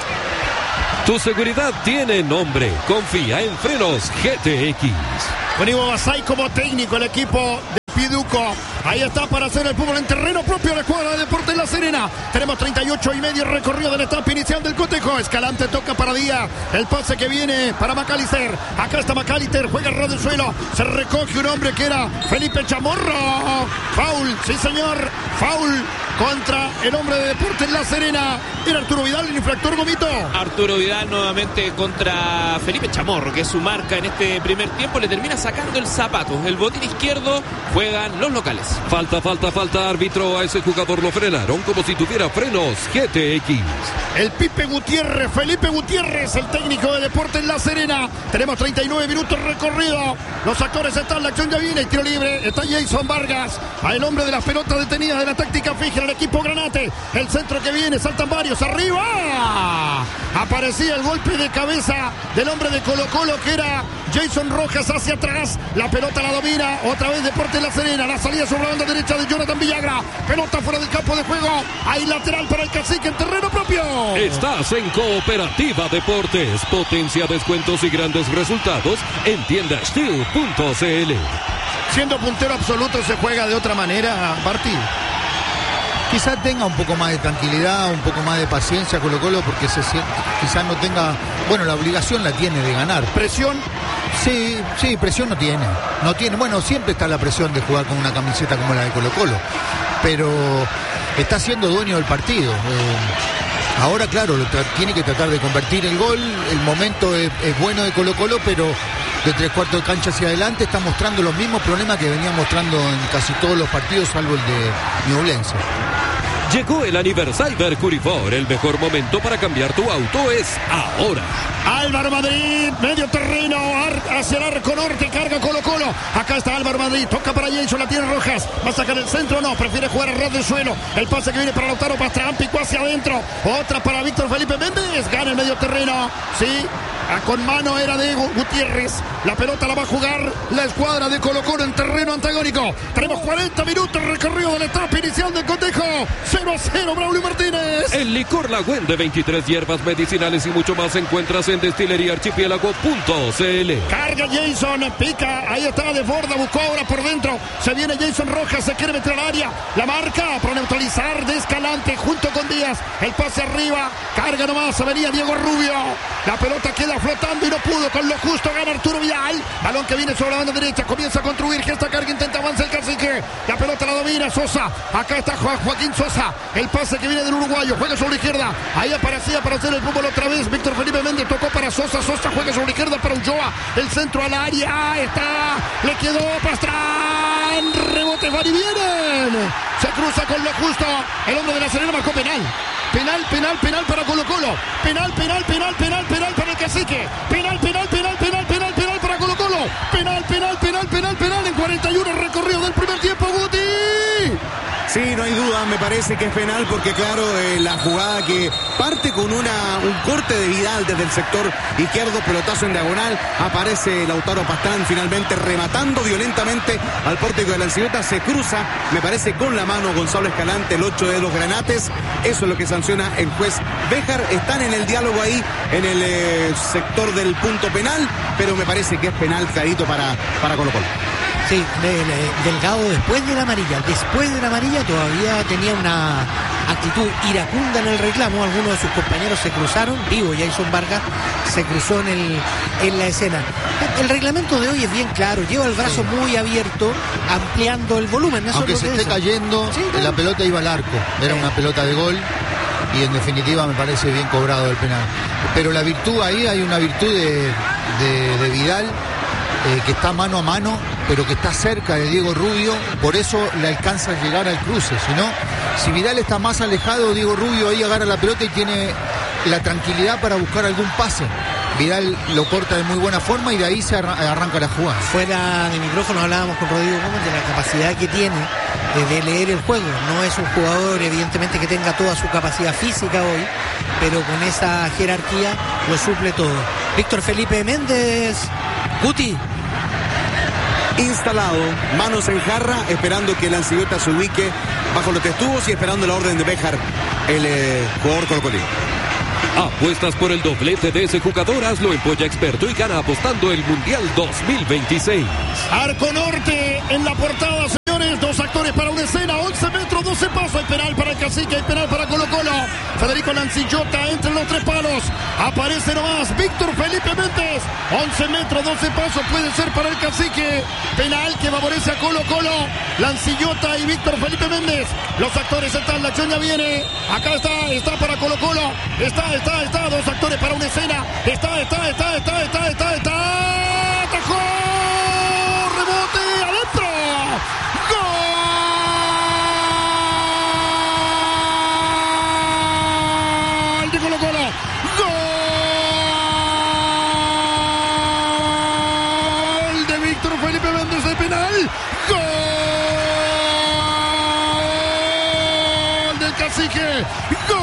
Tu seguridad tiene nombre. Confía en Frenos G T X. Con Ivo Basay como técnico, el equipo de Piduco. Ahí está para hacer el fútbol en terreno propio de la escuadra de Deportes La Serena. Tenemos treinta y ocho y medio recorrido de la etapa inicial del cotejo. Escalante toca para Díaz. El pase que viene para McAllister. Acá está McAllister, juega ras del suelo. Se recoge un hombre que era Felipe Chamorro. Foul, sí señor. Foul contra el hombre de Deportes La Serena. Era Arturo Vidal, el infractor, Gomito. Arturo Vidal nuevamente contra Felipe Chamorro, que es su marca en este primer tiempo. Le termina sacando el zapato. El botín izquierdo, juegan los locales. Falta, falta, falta, árbitro. A ese jugador lo frenaron como si tuviera frenos G T X. El Pipe Gutiérrez, Felipe Gutiérrez, el técnico de Deportes La Serena. Tenemos treinta y nueve minutos recorrido. Los actores están, la acción ya viene, el tiro libre. Está Jason Vargas, a el hombre de las pelotas detenidas de la táctica fija, el equipo Granate. El centro que viene, saltan varios, arriba. Aparecía el golpe de cabeza del hombre de Colo Colo, que era Jason Rojas, hacia atrás. La pelota la domina, otra vez Deportes La Serena. La salida sobre la banda derecha de Jonathan Villagra. Pelota fuera del campo de juego. Hay lateral para el Cacique en terreno propio. Estás en Cooperativa Deportes. Potencia, descuentos y grandes resultados en tienda steel punto c l. Siendo puntero absoluto se juega de otra manera, partido. Quizás tenga un poco más de tranquilidad, un poco más de paciencia Colo Colo, porque se siente, quizás no tenga, bueno, la obligación la tiene de ganar. ¿Presión? Sí, sí, presión no tiene. No tiene, bueno, siempre está la presión de jugar con una camiseta como la de Colo Colo, pero está siendo dueño del partido. Eh, ahora, claro, lo tra- tiene que tratar de convertir el gol. El momento es, es bueno de Colo Colo, pero de tres cuartos de cancha hacia adelante está mostrando los mismos problemas que venía mostrando en casi todos los partidos, salvo el de Ñublense. Llegó el aniversario Curifor. El mejor momento para cambiar tu auto es ahora. Álvaro Madrid, medio terreno, hacia el arco norte, carga Colo Colo. Acá está Álvaro Madrid, toca para Jason, la tiene Rojas. Va a sacar el centro, no, prefiere jugar a red del suelo. El pase que viene para Lautaro Pastrán, picó hacia adentro. Otra para Víctor Felipe Méndez, gana el medio terreno. Sí, con mano era de Gutiérrez. La pelota la va a jugar la escuadra de Colo Colo en terreno antagónico. Tenemos cuarenta minutos recorrido de la etapa inicial del cotejo. cero a cero, Braulio Martínez. El licor Lagüen de veintitrés hierbas medicinales y mucho más encuentras en destilería archipiélago punto c l. Carga Jason, pica, ahí está de Borda, buscó ahora por dentro. Se viene Jason Rojas, se quiere meter al área. La marca para neutralizar de Escalante junto con Díaz. El pase arriba, carga nomás, se venía Diego Rubio. La pelota queda flotando y no pudo, con lo justo gana Arturo Vidal. Balón que viene sobre la banda derecha, comienza a construir, gesta carga, intenta avanzar el Cacique. La pelota la domina Sosa, acá está Juan, Joaquín Sosa. El pase que viene del uruguayo, juega sobre la izquierda. Ahí aparecía para hacer el fútbol otra vez Víctor Felipe Méndez, tocó para Sosa, Sosa juega sobre la izquierda para Ulloa. El centro al área, ahí está, le quedó Pastrán, rebote, van y vienen. Se cruza con lo justo, el hombre de La Serena marcó penal. Penal, penal, penal para Colo Colo. Penal, penal, penal, penal, penal para el Cacique. Penal, penal, penal, penal, penal, penal para Colo Colo. Penal, penal, penal, penal, penal en cuarenta y uno recorrido del primer tiempo, Guti. Sí, no hay duda, me parece que es penal porque claro, eh, la jugada que parte con una un corte de Vidal desde el sector izquierdo, pelotazo en diagonal, aparece Lautaro Pastrán finalmente rematando violentamente al pórtico de la Encillota, se cruza, me parece con la mano Gonzalo Escalante, el ocho de los Granates, eso es lo que sanciona el juez Béjar. Están en el diálogo ahí en el eh, sector del punto penal, pero me parece que es penal clarito para, para Colo Colo. Sí, de, de, Delgado después de la amarilla, después de la amarilla todavía tenía una actitud iracunda en el reclamo. Algunos de sus compañeros se cruzaron, digo, Jason Vargas se cruzó en, el, en la escena. El reglamento de hoy es bien claro, lleva el brazo sí. muy abierto, ampliando el volumen. Eso Aunque es lo se que esté es. cayendo, sí, claro. La pelota iba al arco, era sí. una pelota de gol. Y en definitiva me parece bien cobrado el penal. Pero la virtud ahí, hay una virtud de, de, de Vidal, eh, que está mano a mano, pero que está cerca de Diego Rubio, por eso le alcanza a llegar al cruce. Si no, si Vidal está más alejado, Diego Rubio ahí agarra la pelota y tiene la tranquilidad para buscar algún pase. Vidal lo corta de muy buena forma y de ahí se arranca la jugada. Fuera de micrófono hablábamos con Rodrigo Gómez de la capacidad que tiene de, de leer el juego. No es un jugador evidentemente que tenga toda su capacidad física hoy, pero con esa jerarquía lo suple todo. Víctor Felipe Méndez, Guti. Instalado, manos en jarra, esperando que el Lancillota se ubique bajo los testubos y esperando la orden de Béjar, el eh, jugador colocolino. Apuestas por el doblete de ese jugador, hazlo en Polla Experto y gana apostando el Mundial dos mil veintiséis. Arco Norte en la portada, señores. Dos actores para una escena, once metros, doce pasos. Hay penal para el Cacique, hay penal para Colo Colo. Federico Lancillota entre los tres palos. Aparece nomás Víctor Felipe Méndez. once metros, doce pasos, puede ser para el Cacique. Penal que favorece a Colo Colo. Lancillota y Víctor Felipe Méndez. Los actores están, la acción ya viene. Acá está, está para Colo Colo. Está, está, está, dos actores para una escena. Está, está, está, está, está, está, está. Atajó. Rebote adentro. Gol de Colo Colo. Gol de Víctor Felipe Méndez de penal. Gol del Cacique. Gol.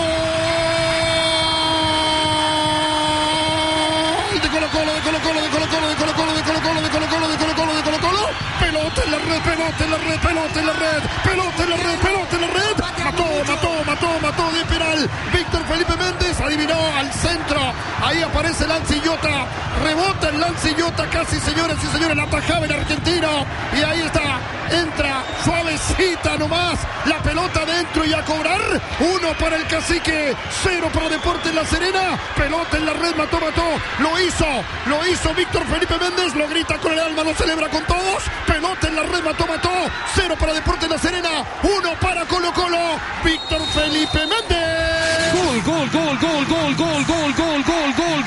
Colo Colo, de Colo Colo, de Colo Colo, de Colo Colo, de Colo Colo, de Colo Colo, de Colo Colo, de Colo Colo. Pelota en la red, pelota en la red, pelota en la red, pelota en la red, pelota en la red. Mató, mató, mató, mató de penal. Víctor Felipe Méndez adivinó al centro. Ahí aparece Lancillota. Rebota el Lancillota casi, señores y señores. La atajaba el argentino. Y ahí está. Entra suavecita nomás. La pelota dentro y a cobrar. Uno para el Cacique. Cero para Deportes La Serena. Pelota en la red. Mató, mató. Lo hizo. Lo hizo Víctor Felipe Méndez. Lo grita con el alma. Lo celebra con todos. Pelota en la red. Mató, mató. Cero para Deportes La Serena. Uno para Colo Colo. Víctor Felipe Méndez. Gol, gol, gol, gol, gol, gol, gol, gol, gol, gol,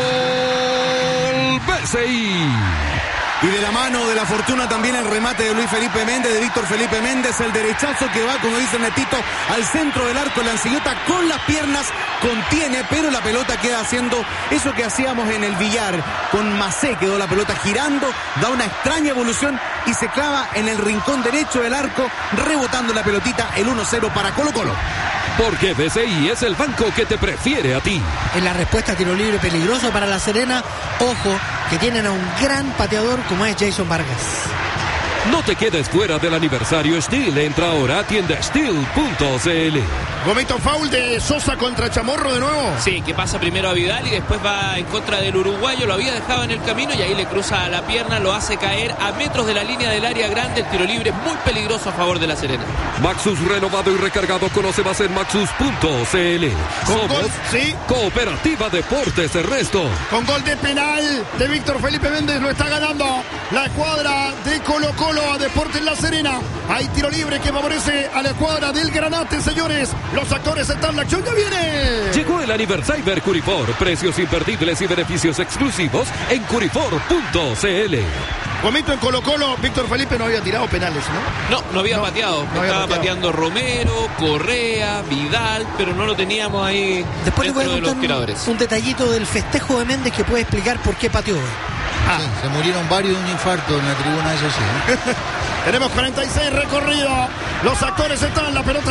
gol. B C I. Y de la mano de la fortuna también el remate de Luis Felipe Méndez, de Víctor Felipe Méndez, el derechazo que va, como dice Netito, al centro del arco. Lancillota con las piernas contiene, pero la pelota queda haciendo eso que hacíamos en el billar. Con Macé quedó la pelota girando, da una extraña evolución y se clava en el rincón derecho del arco, rebotando la pelotita, el uno cero para Colo Colo. Porque B C I es el banco que te prefiere a ti. En la respuesta, tiro libre peligroso para La Serena. Ojo, que tienen a un gran pateador como es Jason Vargas. No te quedes fuera del aniversario Steel. Entra ahora a tienda steel punto c l. Gomito, foul de Sosa contra Chamorro de nuevo. Sí, que pasa primero a Vidal y después va en contra del uruguayo. Lo había dejado en el camino y ahí le cruza la pierna, lo hace caer a metros de la línea del área grande. El tiro libre muy peligroso a favor de La Serena. Maxus renovado y recargado. Conoce más en maxus punto c l. Con Somos gol, sí. Cooperativa Deportes El Resto. Con gol de penal de Víctor Felipe Méndez lo está ganando la escuadra de Colo Colo a Deportes La Serena. Hay tiro libre que favorece a la escuadra del Granate, señores. Los actores están, la acción ya viene. Llegó el aniversario Curifor. Precios imperdibles y beneficios exclusivos en curifor punto c l. Gomito, en Colo Colo, Víctor Felipe no había tirado penales, ¿no? No, no había No, pateado. no había Estaba pateado. pateando Romero, Correa, Vidal, pero no lo teníamos ahí Después le voy dentro a de los contar tiradores. un, un detallito del festejo de Méndez que puede explicar por qué pateó hoy. Ah. Sí, se murieron varios de un infarto en la tribuna, eso sí. Tenemos cuarenta y seis recorridos. Los actores están, la pelota